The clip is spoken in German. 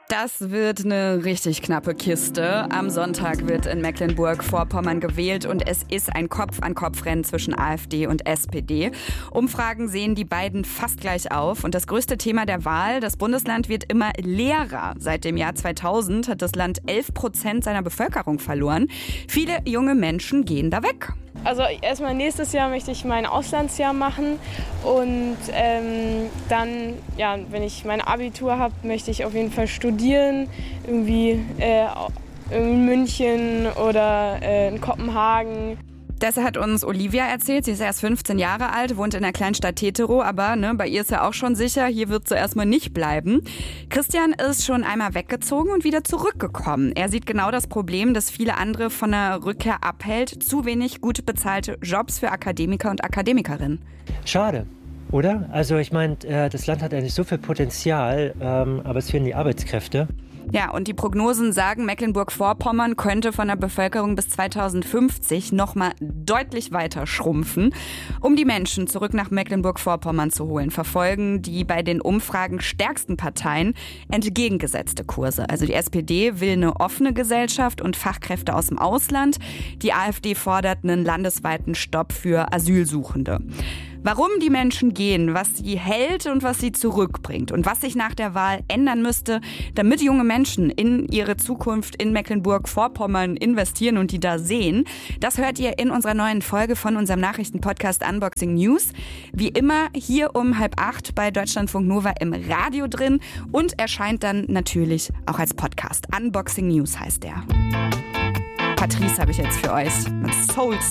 Das wird eine richtig knappe Kiste. Am Sonntag wird in Mecklenburg-Vorpommern gewählt und es ist ein Kopf-an-Kopf-Rennen zwischen AfD und SPD. Umfragen sehen die beiden fast gleich auf. Und das größte Thema der Wahl, das Bundesland wird immer leerer. Seit dem Jahr 2000 hat das Land 11% seiner Bevölkerung verloren. Viele junge Menschen gehen da weg. Also erstmal nächstes Jahr möchte ich mein Auslandsjahr machen und dann, wenn ich mein Abitur habe, möchte ich auf jeden Fall studieren, irgendwie in München oder in Kopenhagen. Das hat uns Olivia erzählt. Sie ist erst 15 Jahre alt, wohnt in der Kleinstadt Teterow, aber bei ihr ist ja auch schon sicher, hier wird sie erstmal nicht bleiben. Christian ist schon einmal weggezogen und wieder zurückgekommen. Er sieht genau das Problem, das viele andere von der Rückkehr abhält. Zu wenig gut bezahlte Jobs für Akademiker und Akademikerinnen. Schade, oder? Also ich meine, das Land hat eigentlich so viel Potenzial, aber es fehlen die Arbeitskräfte. Ja, und die Prognosen sagen, Mecklenburg-Vorpommern könnte von der Bevölkerung bis 2050 nochmal deutlich weiter schrumpfen. Um die Menschen zurück nach Mecklenburg-Vorpommern zu holen, verfolgen die bei den Umfragen stärksten Parteien entgegengesetzte Kurse. Also die SPD will eine offene Gesellschaft und Fachkräfte aus dem Ausland. Die AfD fordert einen landesweiten Stopp für Asylsuchende. Warum die Menschen gehen, was sie hält und was sie zurückbringt und was sich nach der Wahl ändern müsste, damit junge Menschen in ihre Zukunft in Mecklenburg-Vorpommern investieren und die da sehen, das hört ihr in unserer neuen Folge von unserem Nachrichtenpodcast Unboxing News. Wie immer hier um 7:30 bei Deutschlandfunk Nova im Radio drin und erscheint dann natürlich auch als Podcast. Unboxing News heißt der. Patrice habe ich jetzt für euch mit Soul